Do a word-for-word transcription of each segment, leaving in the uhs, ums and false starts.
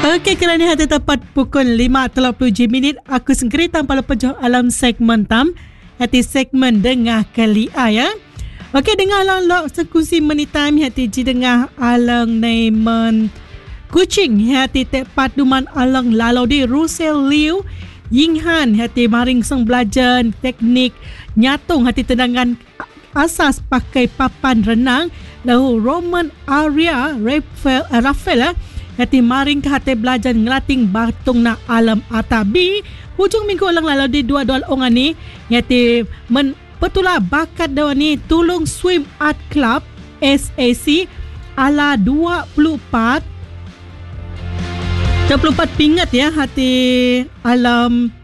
Okey, kerana hati tepat pukul lima tiga puluh minit, aku segera tanpa lepas alam segmen tam. Hati segmen dengar kali A ya. Okey, dengar alang lok sekusi menitam hati ji dengar alang naiman kucing hati tepat duman alang lalau di Russell Liu Yinghan hati maring sang belajar teknik nyatung hati tendangan asas pakai papan renang. Lalu Roman Arya Rafael, uh, Rafael uh, hati maring ke hati belajar ngelating batung na alam atabi hujung minggu ulang lalu di dua dua ongan ni hati men petula bakat dawan ni Tulung Swim Art Club S A C ala dua puluh empat dua puluh empat pingat ya hati alam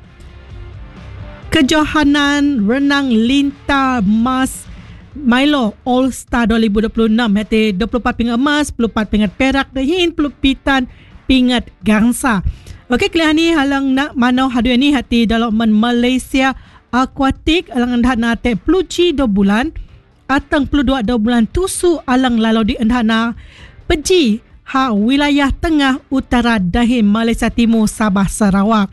kejohanan renang lintar mas Milo All Star dua ribu dua puluh enam hati dua puluh empat pingat emas, dua puluh empat pingat perak dan dua puluh pitan pingat gangsa. Okey, kalian ni halang nak mana hadu ni hati dalam Malaysia Aquatic alang endahna te peluci dua bulan atang puluh dua dua bulan tusu alang lalau di endahna peji ha wilayah tengah utara dahin Malaysia Timur Sabah Sarawak.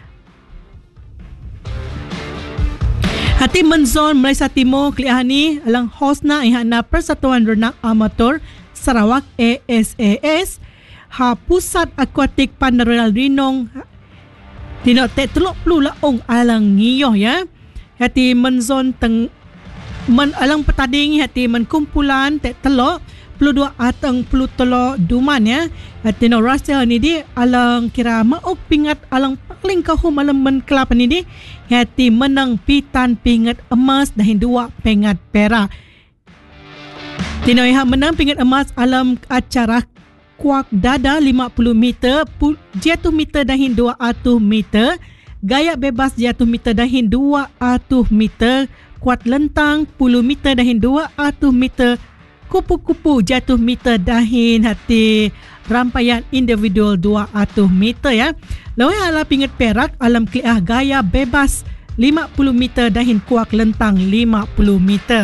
Hati menzon Malaysia Timur kelihan ni alang hosna ihana Persatuan Renang Amatur Sarawak A S A S ha pusat akuatik Pandaral Rinong dino te teluk puluh laong alang ngiyoh ya. Hati menzon teng men alang petading hati menkumpulan te teluk puluh dua atang puluh teluk duman ya. Hati no rasa ni di alang kira mauk pingat alang paling kahum alang men kelapa ni di hati menang pitan pingat emas dan dua pingat perak. Tino yang menang pingat emas alam acara kuak dada lima puluh meter, jatuh meter dan dua ratus meter, gaya bebas jatuh meter dan dua ratus meter, kuat lentang sepuluh meter dan dua ratus meter, kupu-kupu jatuh meter dahin hati rampaian individual dua ratus meter ya. Lawan ala pingat perak alam kliah gaya bebas lima puluh meter dahin kuak lentang lima puluh meter.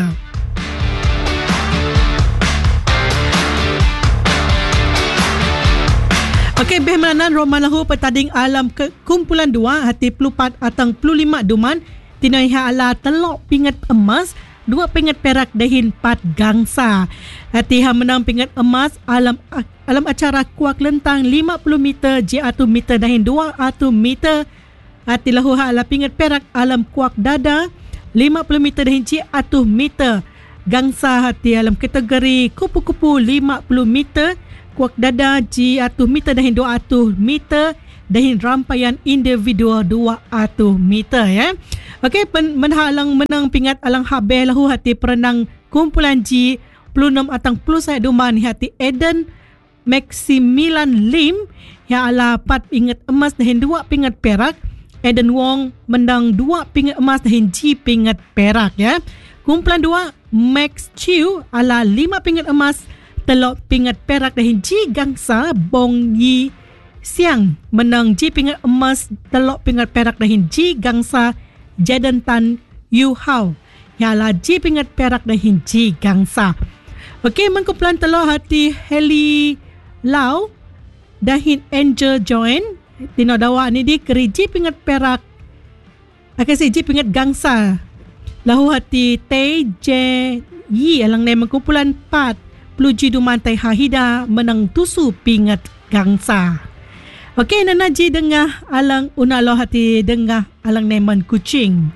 Okey, behmanan romalahu petading alam ke kumpulan dua hati pelupat atang puluh lima duman tinaiha ala telok pingat emas dua pingat perak dahin empat gangsa. Hati ha menang pingat emas alam alam acara kuak lentang lima puluh meter, seratus meter dahin dua ratus meter. Hati lahu ha ala pingat perak alam kuak dada lima puluh meter dahin seratus meter. Gangsa hati alam kategori kupu-kupu lima puluh meter, kuak dada seratus meter dahin dua ratus meter dahin rampaian individual dua ratus meter ya. Okey, menhalang menang pingat alang habeh lahu hati perenang kumpulan G puluh enam atang puluh saya duman hati Eden Maximilian Lim yang ala empat pingat emas dan dua pingat perak. Eden Wong menang dua pingat emas dan G pingat perak ya. Kumpulan dua Max Chiu ala lima pingat emas, telok pingat perak dan G gangsa. Bong Yi Siang menang G pingat emas, telok pingat perak dan G gangsa. Jaden Tan Yu Hao ialah G pingat perak dan G gangsa. Okey, mengkumpulan telur hati Heli Lau dahin Angel Join tino dawa ni di keri G pingat perak akan si G pingat gangsa. Lahu hati Tay J Yi alang ne mengkumpulan empat peluji duman Tay Hahida menang tusu pingat gangsa. Okey, nana ji dengah alang unalo hati dengah alang neman kucing.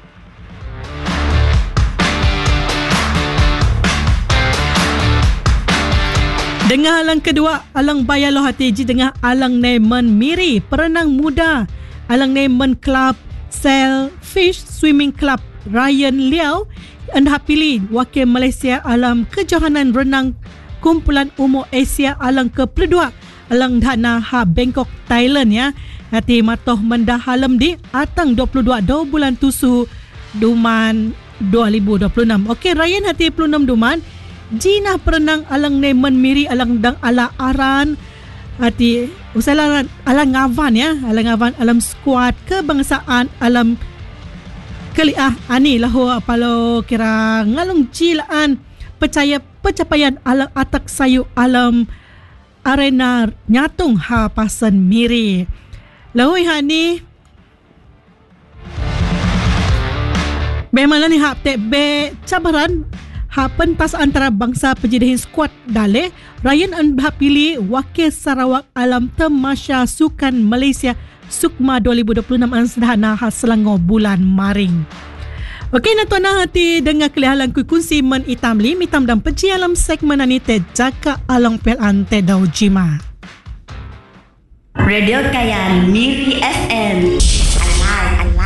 Dengah alang kedua alang bayalo hati ji dengah alang neman miri perenang muda alang neman club Sailfish Swimming Club Ryan Liao anda pilih wakil Malaysia alam kejohanan renang kumpulan umur Asia alang ke puluh dua alang dana ha Bangkok Thailand ya. Hati matoh mendahalam di atang dua puluh dua dua bulan tusu duman dua ribu dua puluh enam. Okey, Ryan hati dua puluh enam duman Jina perenang alang nemen miri alang dang ala aran hati usalan alang ngavan ya, alang ngavan alam skuad kebangsaan alam keliah ani lahu apalo kira ngalung cilaan percaya pencapaian alang atak sayu alam arena nyatung ha pasan miri. Lahui ha ni memanglah ni hak tek be cabaran hak pentas antara bangsa penjedihin skuad Dale Ryan an pilih wakil Sarawak alam Tamasya Sukan Malaysia Sukma dua ribu dua puluh enam an sederhana hak Selangor bulan Maring. Okey, nak tuan hati dengar kelihalan kui kunci men itam li mitam dan peci alam segmen ani te jaka along pel ante dau jima. Radio Kayan Miri F M.